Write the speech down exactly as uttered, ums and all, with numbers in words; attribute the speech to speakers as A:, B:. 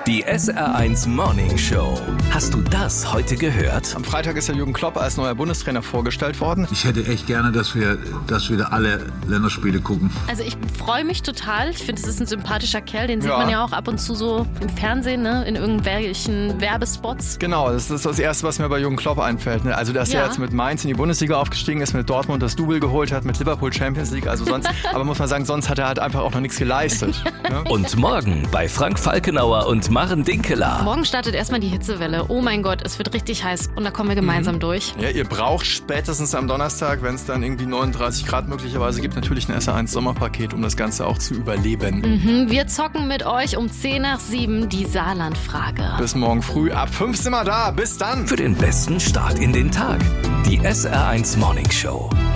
A: Die S R eins Morning Show. Hast du das heute gehört?
B: Am Freitag ist ja Jürgen Klopp als neuer Bundestrainer vorgestellt worden.
C: Ich hätte echt gerne, dass wir, dass wir alle Länderspiele gucken.
D: Also ich freue mich total. Ich finde, es ist ein sympathischer Kerl. Den sieht
B: Ja.
D: man ja auch ab und zu so im Fernsehen, ne? In irgendwelchen Werbespots.
B: Genau, das ist das Erste, was mir bei Jürgen Klopp einfällt. Ne? Also, dass
D: Ja.
B: er jetzt mit Mainz in die Bundesliga aufgestiegen ist, mit Dortmund das Double geholt hat, mit Liverpool Champions League. Also sonst, aber muss man sagen, sonst hat er halt einfach auch noch nichts geleistet. Ne?
A: Und morgen bei Frank Falkenauer und Maren Dinkeler.
D: Morgen startet erstmal die Hitzewelle. Oh mein Gott, es wird richtig heiß. Und da kommen wir gemeinsam
B: Mhm.
D: durch.
B: Ja, ihr braucht spätestens am Donnerstag, wenn es dann irgendwie neununddreißig Grad möglicherweise gibt, natürlich ein S R eins Sommerpaket, um das Ganze auch zu überleben.
D: Mhm, wir zocken mit euch um zehn nach sieben die Saarlandfrage.
B: Bis morgen früh ab fünf sind wir da. Bis dann.
A: Für den besten Start in den Tag. Die S R eins Morning Show.